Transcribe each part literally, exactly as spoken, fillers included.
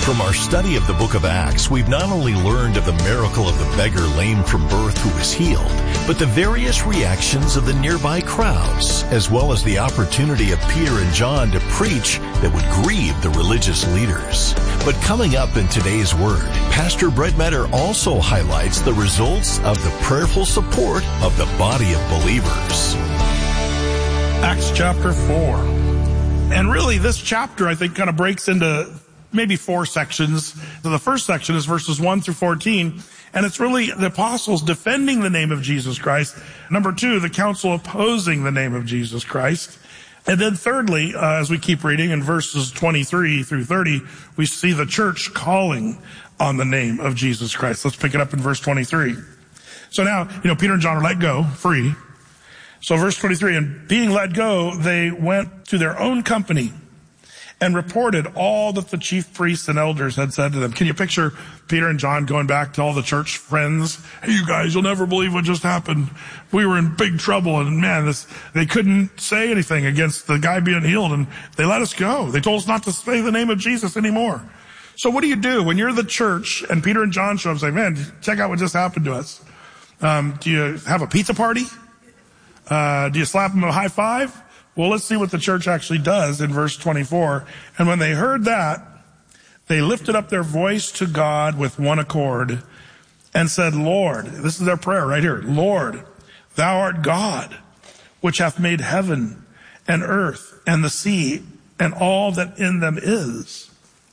From our study of the book of Acts, we've not only learned of the miracle of the beggar lame from birth who was healed, but the various reactions of the nearby crowds, as well as the opportunity of Peter and John to preach that would grieve the religious leaders. But coming up in today's Word, Pastor Brett Metter also highlights the results of the prayerful support of the body of believers. Acts chapter four. And really, this chapter, I think, kind of breaks into maybe four sections. So the first section is verses one through fourteen, and it's really the apostles defending the name of Jesus Christ. Number two, the council opposing the name of Jesus Christ. And then thirdly, uh, as we keep reading in verses twenty-three through thirty, we see the church calling on the name of Jesus Christ. Let's pick it up in verse twenty-three. So now, you know, Peter and John are let go, free. So verse twenty-three, and being let go, they went to their own company and reported all that the chief priests and elders had said to them. Can you picture Peter and John going back to all the church friends? Hey, you guys, you'll never believe what just happened. We were in big trouble, and man, this, they couldn't say anything against the guy being healed, and they let us go. They told us not to say the name of Jesus anymore. So what do you do when you're the church and Peter and John show up and say, man, check out what just happened to us? Um, do you have a pizza party? Uh, do you slap them a high five? Well, let's see what the church actually does in verse twenty-four. And when they heard that, they lifted up their voice to God with one accord and said, Lord, this is their prayer right here. Lord, thou art God, which hath made heaven and earth and the sea and all that in them is.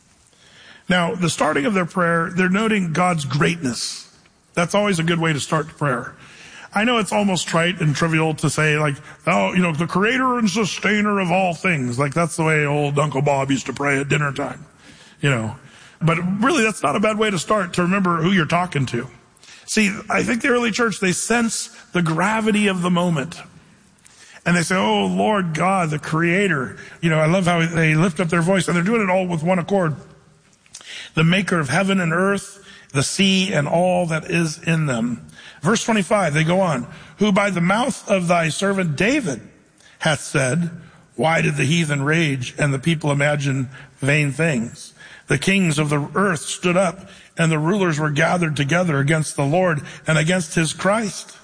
Now, the starting of their prayer, they're noting God's greatness. That's always a good way to start prayer. I know it's almost trite and trivial to say, like, oh, you know, the creator and sustainer of all things. Like, that's the way old Uncle Bob used to pray at dinner time, you know. But really, that's not a bad way to start, to remember who you're talking to. See, I think the early church, they sense the gravity of the moment. And they say, oh, Lord God, the creator. You know, I love how they lift up their voice, and they're doing it all with one accord. The maker of heaven and earth, the sea, and all that is in them. Verse twenty-five, they go on, who by the mouth of thy servant David hath said, why did the heathen rage and the people imagine vain things? The kings of the earth stood up, and the rulers were gathered together against the Lord and against his Christ.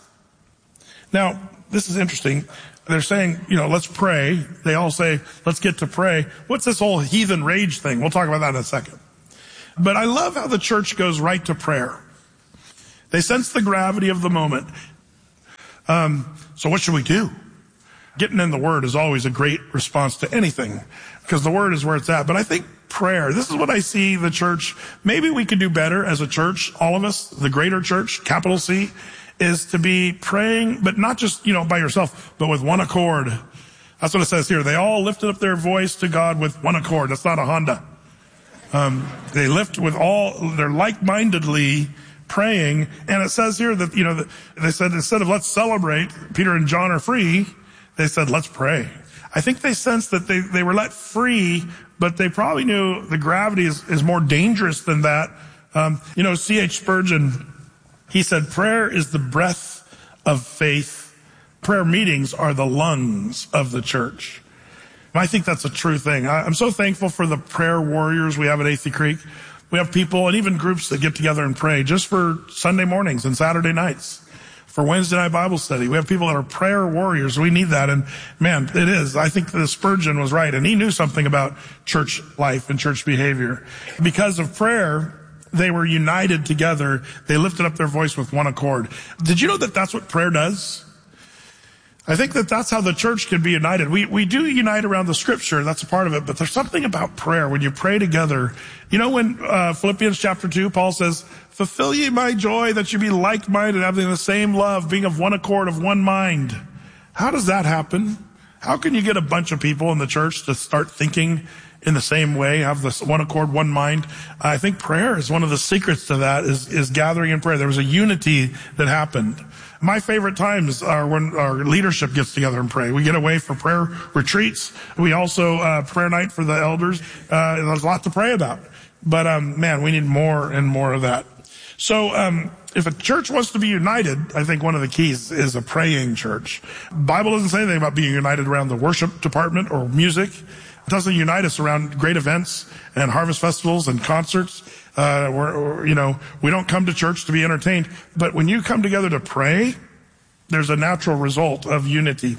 Now, this is interesting. They're saying, you know, let's pray. They all say, let's get to pray. What's this whole heathen rage thing? We'll talk about that in a second. But I love how the church goes right to prayer. They sense the gravity of the moment. Um, so what should we do? Getting in the Word is always a great response to anything, because the Word is where it's at. But I think prayer, this is what I see the church, maybe we could do better as a church, all of us, the greater church, capital C, is to be praying, but not just, you know, by yourself, but with one accord. That's what it says here. They all lifted up their voice to God with one accord. That's not a Honda. Um, they lift with all, they're like-mindedly praying. And it says here that, you know, they said instead of let's celebrate, Peter and John are free, they said let's pray. I think they sensed that they, they were let free, but they probably knew the gravity is, is more dangerous than that. Um, you know, C H Spurgeon, he said, prayer is the breath of faith. Prayer meetings are the lungs of the church. I think that's a true thing. I'm so thankful for the prayer warriors we have at Athey Creek. We have people and even groups that get together and pray just for Sunday mornings and Saturday nights, for Wednesday night Bible study. We have people that are prayer warriors. We need that. And man, it is. I think the Spurgeon was right. And he knew something about church life and church behavior. Because of prayer, they were united together. They lifted up their voice with one accord. Did you know that that's what prayer does? I think that that's how the church can be united. We we do unite around the scripture. That's a part of it. But there's something about prayer when you pray together. You know, when uh, Philippians chapter two, Paul says, fulfill ye my joy that you be like-minded, having the same love, being of one accord, of one mind. How does that happen? How can you get a bunch of people in the church to start thinking in the same way, have this one accord, one mind? I think prayer is one of the secrets to that, is, is gathering in prayer. There was a unity that happened. My favorite times are when our leadership gets together and pray. We get away for prayer retreats. We also, uh, prayer night for the elders. Uh, there's a lot to pray about. But, um, man, we need more and more of that. So, um, if a church wants to be united, I think one of the keys is a praying church. The Bible doesn't say anything about being united around the worship department or music. doesn't unite us around great events and harvest festivals and concerts. Uh, we're, you know, we don't come to church to be entertained. But when you come together to pray, there's a natural result of unity.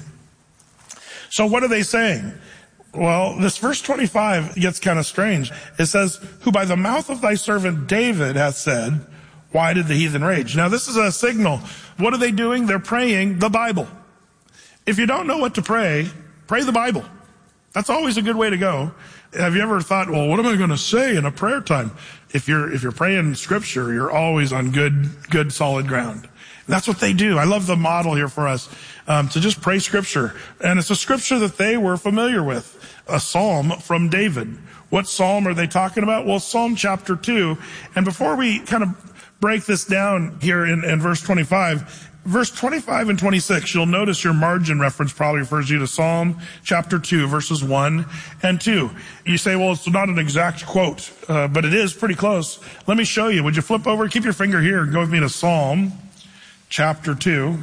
So what are they saying? Well, this verse twenty-five gets kind of strange. It says, who by the mouth of thy servant David hath said, why did the heathen rage? Now this is a signal. What are they doing? They're praying the Bible. If you don't know what to pray, pray the Bible. That's always a good way to go. Have you ever thought, well, what am I going to say in a prayer time? If you're, if you're praying scripture, you're always on good, good solid ground. And that's what they do. I love the model here for us, um, to just pray scripture. And it's a scripture that they were familiar with. A psalm from David. What psalm are they talking about? Well, Psalm chapter two. And before we kind of break this down here in, in verse twenty-five, verse twenty-five and twenty-six, you'll notice your margin reference probably refers you to Psalm chapter two, verses one and two. You say, well, it's not an exact quote, uh, but it is pretty close. Let me show you. Would you flip over, keep your finger here, and go with me to Psalm chapter two.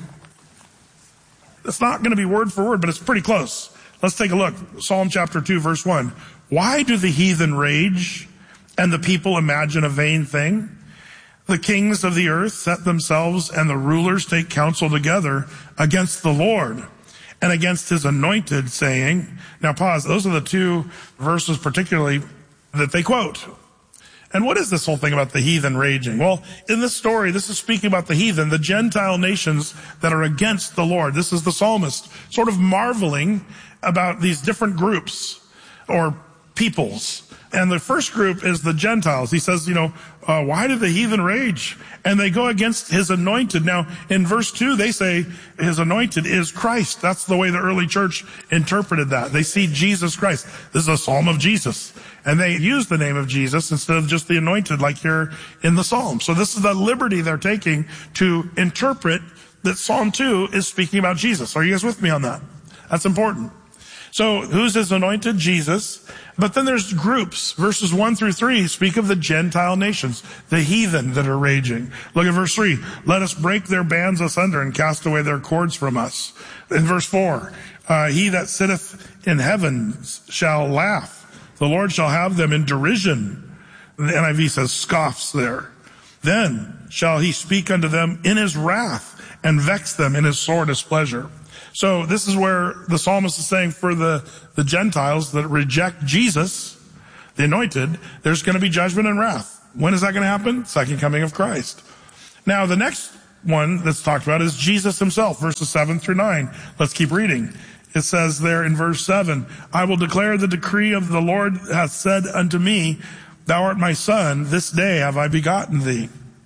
It's not going to be word for word, but it's pretty close. Let's take a look. Psalm chapter two, verse one. Why do the heathen rage and the people imagine a vain thing? The kings of the earth set themselves and the rulers take counsel together against the Lord and against his anointed, saying, now pause. Those are the two verses particularly that they quote. And what is this whole thing about the heathen raging? Well, in this story, this is speaking about the heathen, the Gentile nations that are against the Lord. This is the psalmist sort of marveling about these different groups or peoples. And the first group is the Gentiles. He says, you know, uh, why did the heathen rage? And they go against his anointed. Now, in verse two, they say his anointed is Christ. That's the way the early church interpreted that. They see Jesus Christ. This is a psalm of Jesus. And they use the name of Jesus instead of just the anointed like here in the psalm. So this is the liberty they're taking to interpret that Psalm two is speaking about Jesus. Are you guys with me on that? That's important. So who's his anointed? Jesus. But then there's groups. Verses one through three speak of the Gentile nations, the heathen that are raging. Look at verse three. Let us break their bands asunder and cast away their cords from us. In verse four, uh, he that sitteth in heaven shall laugh. The Lord shall have them in derision. The N I V says scoffs there. Then shall he speak unto them in his wrath and vex them in his sore displeasure. So this is where the psalmist is saying for the, the Gentiles that reject Jesus, the anointed, there's going to be judgment and wrath. When is that going to happen? Second coming of Christ. Now the next one that's talked about is Jesus himself, verses seven through nine. Let's keep reading. It says there in verse seven, I will declare the decree of the Lord hath said unto me, thou art my son, this day have I begotten thee.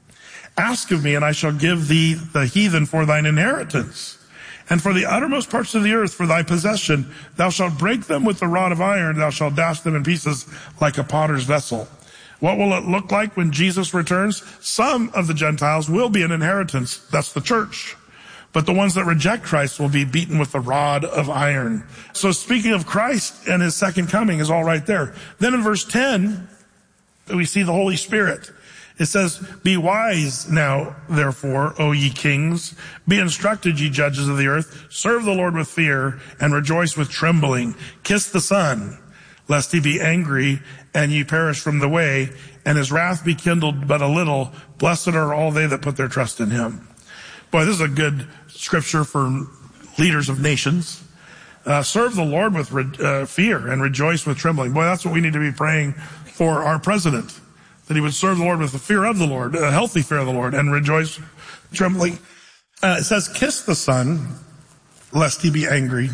Ask of me, and I shall give thee the heathen for thine inheritance. And for the uttermost parts of the earth for thy possession, thou shalt break them with the rod of iron, thou shalt dash them in pieces like a potter's vessel. What will it look like when Jesus returns? Some of the Gentiles will be an inheritance. That's the church. But the ones that reject Christ will be beaten with the rod of iron. So speaking of Christ and his second coming is all right there. Then in verse ten, we see the Holy Spirit. It says, be wise now, therefore, O ye kings. Be instructed, ye judges of the earth. Serve the Lord with fear and rejoice with trembling. Kiss the Son, lest he be angry and ye perish from the way, and his wrath be kindled but a little. Blessed are all they that put their trust in him. Boy, this is a good scripture for leaders of nations. Uh, serve the Lord with re- uh, fear and rejoice with trembling. Boy, that's what we need to be praying for our president. That he would serve the Lord with the fear of the Lord, a healthy fear of the Lord, and rejoice trembling. Uh, it says, kiss the Son, lest he be angry,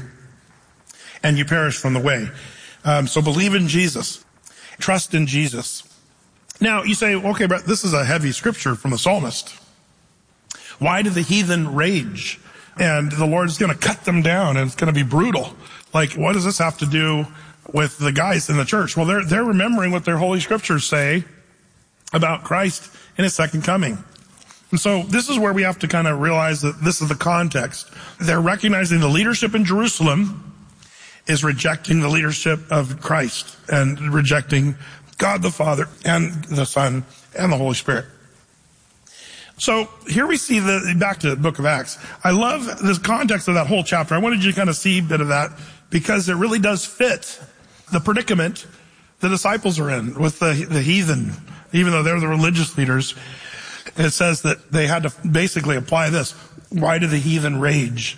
and you perish from the way. Um, so believe in Jesus. Trust in Jesus. Now, you say, okay, but this is a heavy scripture from the psalmist. Why do the heathen rage? And the Lord's going to cut them down, and it's going to be brutal. Like, what does this have to do with the guys in the church? Well, they're, they're remembering what their holy scriptures say about Christ and his second coming. And so this is where we have to kind of realize that this is the context. They're recognizing the leadership in Jerusalem is rejecting the leadership of Christ and rejecting God the Father and the Son and the Holy Spirit. So here we see the, back to the book of Acts. I love the context of that whole chapter. I wanted you to kind of see a bit of that because it really does fit the predicament the disciples are in with the, the heathen, even though they're the religious leaders. It says that they had to basically apply this. Why do the heathen rage?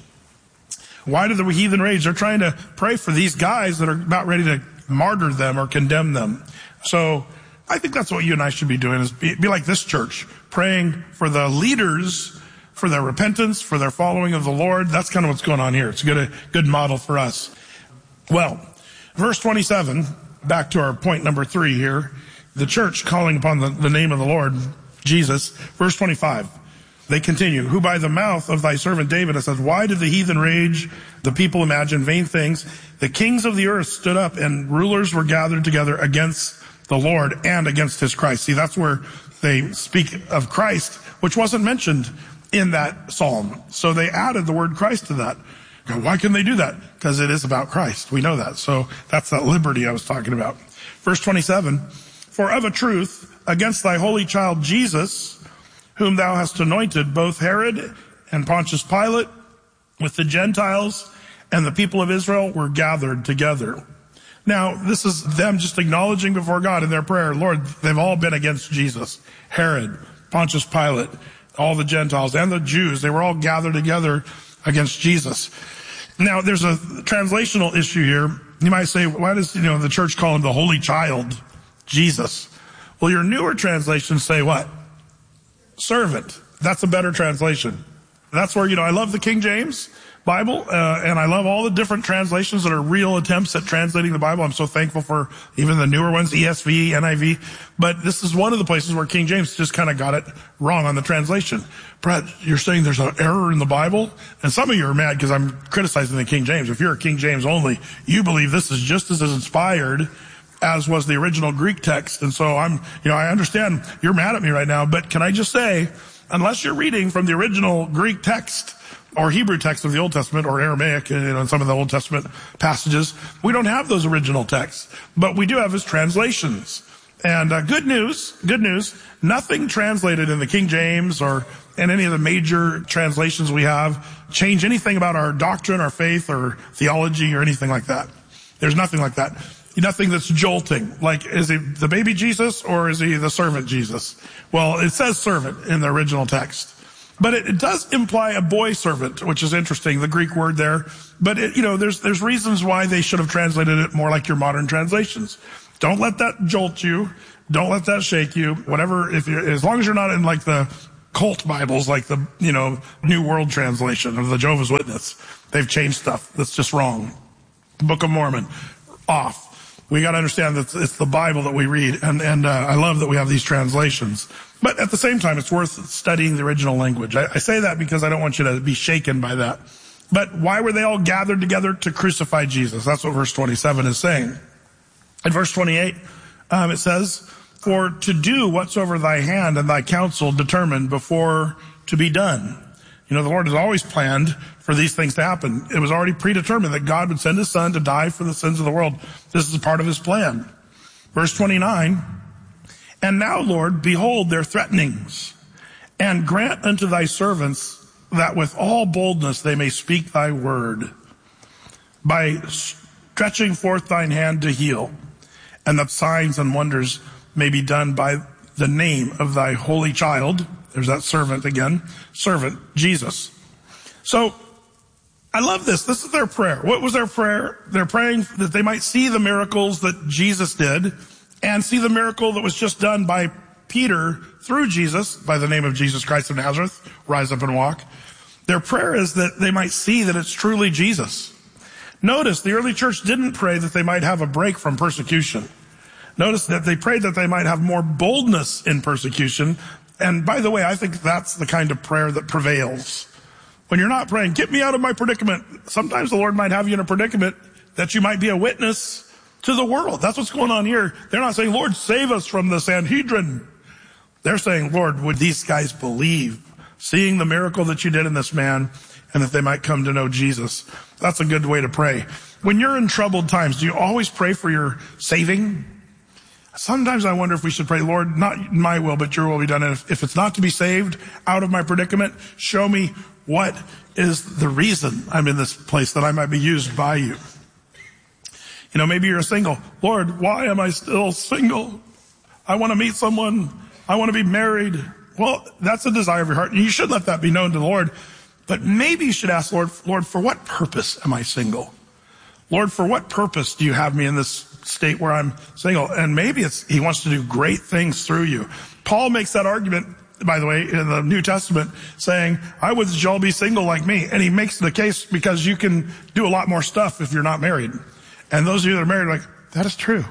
Why do the heathen rage? They're trying to pray for these guys that are about ready to martyr them or condemn them. So I think that's what you and I should be doing, is be, be like this church, praying for the leaders, for their repentance, for their following of the Lord. That's kind of what's going on here. It's a good, a good model for us. Well, verse twenty-seven, back to our point number three here, the church calling upon the, the name of the Lord, Jesus. Verse twenty-five, they continue, who by the mouth of thy servant David has said, why did the heathen rage? The people imagine vain things. The kings of the earth stood up and rulers were gathered together against the Lord and against his Christ. See, that's where they speak of Christ, which wasn't mentioned in that psalm. So they added the word Christ to that. Why can they do that? Because it is about Christ. We know that. So that's that liberty I was talking about. Verse twenty-seven, for of a truth, against thy holy child Jesus, whom thou hast anointed, both Herod and Pontius Pilate with the Gentiles and the people of Israel were gathered together. Now, this is them just acknowledging before God in their prayer, Lord, they've all been against Jesus. Herod, Pontius Pilate, all the Gentiles and the Jews, they were all gathered together against Jesus. Now, there's a translational issue here. You might say, why does, you know, the church call him the Holy Child, Jesus? Well, your newer translations say what? Servant. That's a better translation. That's where, you know, I love the King James Bible, uh, and I love all the different translations that are real attempts at translating the Bible. I'm so thankful for even the newer ones, E S V, N I V. But this is one of the places where King James just kind of got it wrong on the translation. Brett, you're saying there's an error in the Bible? And some of you are mad because I'm criticizing the King James. If you're a King James only, you believe this is just as inspired as was the original Greek text. And so I'm, you know, I understand you're mad at me right now, but can I just say, unless you're reading from the original Greek text or Hebrew text of the Old Testament or Aramaic, you know, in some of the Old Testament passages, we don't have those original texts, but we do have his translations. And uh, good news, good news, nothing translated in the King James or in any of the major translations we have change anything about our doctrine, our faith, or theology, or anything like that. There's nothing like that. Nothing that's jolting. Like, is he the baby Jesus or is he the servant Jesus? Well, it says servant in the original text. But it, it does imply a boy servant, which is interesting, the Greek word there. But, it, you know, there's there's reasons why they should have translated it more like your modern translations. Don't let that jolt you. Don't let that shake you. Whatever, if you as long as you're not in like the cult Bibles, like the, you know, New World Translation of the Jehovah's Witness. They've changed stuff. That's just wrong. Book of Mormon, off. We got to understand that it's the Bible that we read, and, and uh, I love that we have these translations. But at the same time, it's worth studying the original language. I, I say that because I don't want you to be shaken by that. But why were they all gathered together? To crucify Jesus. That's what verse twenty-seven is saying. In verse twenty-eight, um, it says, for to do whatsoever thy hand and thy counsel determined before to be done. You know, the Lord has always planned for these things to happen. It was already predetermined that God would send his son to die for the sins of the world. This is a part of his plan. Verse twenty-nine, and now, Lord, behold their threatenings, and grant unto thy servants that with all boldness they may speak thy word, by stretching forth thine hand to heal, and that signs and wonders may be done by the name of thy holy child. There's that servant again. Servant, Jesus. So, I love this. This is their prayer. What was their prayer? They're praying that they might see the miracles that Jesus did and see the miracle that was just done by Peter through Jesus, by the name of Jesus Christ of Nazareth, rise up and walk. Their prayer is that they might see that it's truly Jesus. Notice the early church didn't pray that they might have a break from persecution. Notice that they prayed that they might have more boldness in persecution. And by the way, I think that's the kind of prayer that prevails. When you're not praying, get me out of my predicament. Sometimes the Lord might have you in a predicament that you might be a witness to the world. That's what's going on here. They're not saying, Lord, save us from the Sanhedrin. They're saying, Lord, would these guys believe, seeing the miracle that you did in this man, and that they might come to know Jesus. That's a good way to pray. When you're in troubled times, do you always pray for your saving? Sometimes I wonder if we should pray, Lord, not my will, but your will be done. And if, if it's not to be saved out of my predicament, show me what is the reason I'm in this place that I might be used by you. You know, maybe you're single. Lord, why am I still single? I want to meet someone. I want to be married. Well, that's a desire of your heart, and you should let that be known to the Lord. But maybe you should ask, Lord, Lord, for what purpose am I single? Lord, for what purpose do you have me in this state where I'm single? And maybe it's he wants to do great things through you. Paul makes that argument, by the way, in the New Testament, saying, I would that you all be single like me. And he makes the case because you can do a lot more stuff if you're not married. And those of you that are married are like, that is true.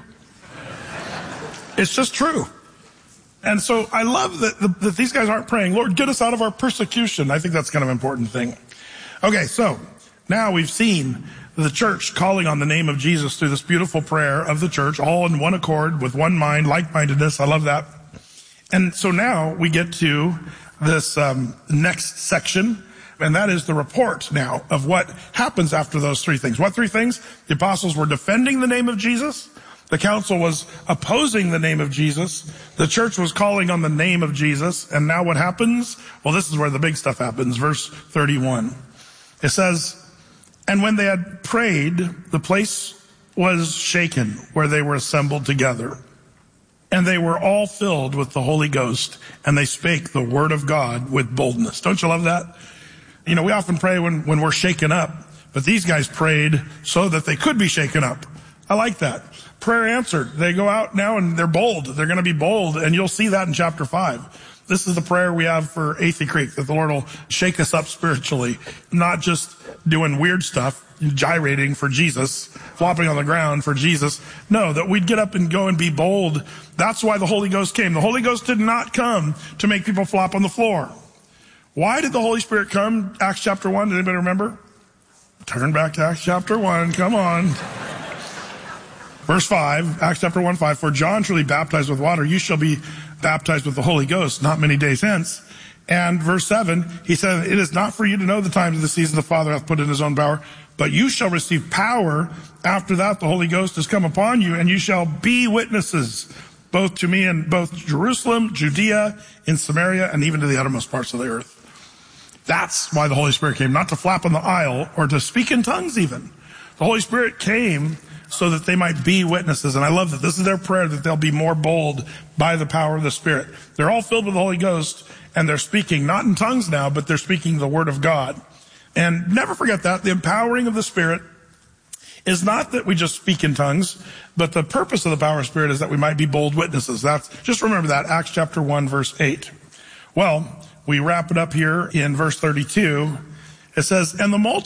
It's just true. And so I love that, the, that these guys aren't praying, Lord, get us out of our persecution. I think that's kind of an important thing. Okay, so now we've seen the church calling on the name of Jesus through this beautiful prayer of the church, all in one accord, with one mind, like-mindedness. I love that. And so now we get to this um, next section, and that is the report now of what happens after those three things. What three things? The apostles were defending the name of Jesus. The council was opposing the name of Jesus. The church was calling on the name of Jesus. And now what happens? Well, this is where the big stuff happens. Verse thirty-one. It says, and when they had prayed, the place was shaken where they were assembled together. And they were all filled with the Holy Ghost, and they spake the word of God with boldness. Don't you love that? You know, we often pray when, when we're shaken up, but these guys prayed so that they could be shaken up. I like that. Prayer answered. They go out now and they're bold. They're going to be bold, and you'll see that in chapter five. This is the prayer we have for Athey Creek, that the Lord will shake us up spiritually, not just doing weird stuff, gyrating for Jesus, flopping on the ground for Jesus. No, that we'd get up and go and be bold. That's why the Holy Ghost came. The Holy Ghost did not come to make people flop on the floor. Why did the Holy Spirit come? Acts chapter one, did anybody remember? Turn back to Acts chapter one, come on. Verse five, Acts chapter one, five, for John truly baptized with water, you shall be baptized with the Holy Ghost, not many days hence. And verse seven, he said, it is not for you to know the times of the season the Father hath put in his own power, but you shall receive power. After that, the Holy Ghost has come upon you, and you shall be witnesses, both to me in both Jerusalem, Judea, in Samaria, and even to the uttermost parts of the earth. That's why the Holy Spirit came, not to flap on the aisle or to speak in tongues even. The Holy Spirit came so that they might be witnesses. And I love that this is their prayer, that they'll be more bold by the power of the Spirit. They're all filled with the Holy Ghost, and they're speaking, not in tongues now, but they're speaking the word of God. And never forget that. The empowering of the Spirit is not that we just speak in tongues, but the purpose of the power of the Spirit is that we might be bold witnesses. That's, just remember that, Acts chapter one, verse eight. Well, we wrap it up here in verse thirty-two. It says, and the multitude